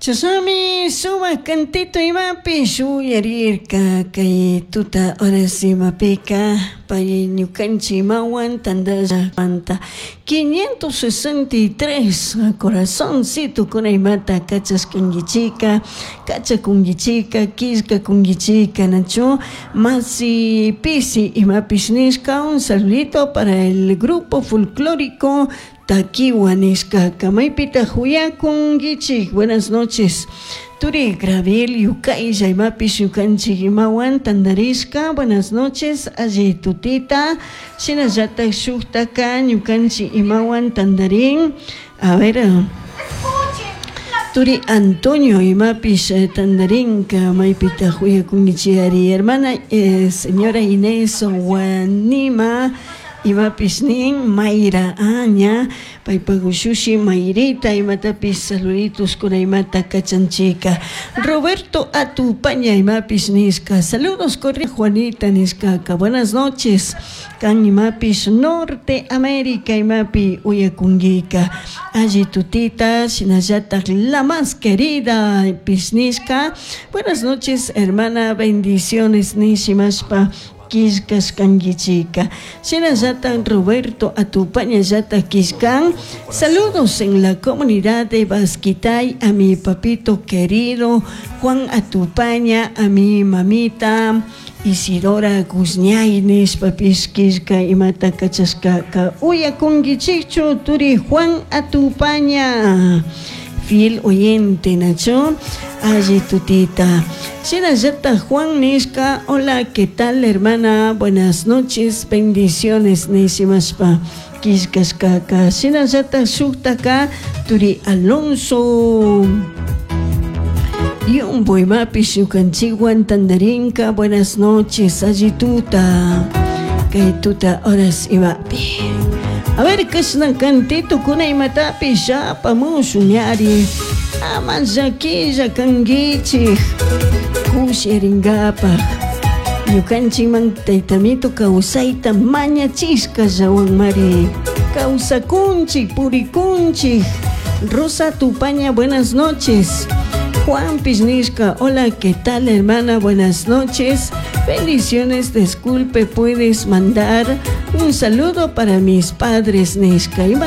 Chasami suba cantito imapi shuyarirka kay tuta orasi mapika pay ñukanchi mawan tandalla panta 563 corazoncito kunaymata kachaskangichika kachakungichika kiska kungichika nacho masi pisi imapish nishka. Un saludito para el grupo folclórico Takiwa Nishkaka maypita huyakungichik. Buenas noches. Turi Gravel Yukay Yaymapish Yukanchik Imawan Tandarishka. Buenas noches. Allí tutita Shinayata Shuktaka Yukanchik Imawan Tandarin. A ver, Turi Antonio Imapish Tandarinka maypita huyakungichik. Hermana señora Inés Wanima Imapishnin Mayra Aña Paipagushushi Mayrita Imatapis saluditos kunaymata kachanchika. Roberto Atupaña Imapish Niska. Saludos corre Juanita Niskaka. Buenas noches. Kan Imapish Norte América Imapi Uyakungika. Allí tutita Shinayata la más querida Pisniska. Buenas noches hermana, bendiciones Nishimashpa Kiskas Kangichika. Shinayatan Roberto Atupaña Yata Kiskan. Saludos en la comunidad de Basquitay a mi papito querido Juan Atupaña, a mi mamita Isidora Guzñaynes papis Kiska Imata Kachaskaka Uyakungichicho Turi Juan Atupaña, fiel oyente Nacho. Allí tutita Shinayata Juan Niska. Hola, ¿qué tal hermana? Buenas noches, bendiciones Nisimashpa Kiskaskaka. Shinayata Shuktaka Turi Alonso Yumbo Imapish Yukanchiguan Tandarinka. Buenas noches, allí tuta Kaituta horas Imapi. A ver, kasna cantito kunaymatapi shapamushunari Amazakilla kangichik kushiringapaq ñukanchikman taytamito kawsayta mañachishka llawanmari kawsakunchik purikunchik. Rosa Tupaña, buenas noches. Juan Pisnishka, hola, ¿qué tal hermana? Buenas noches, bendiciones. Disculpe, puedes mandar un saludo para mis padres Nishka.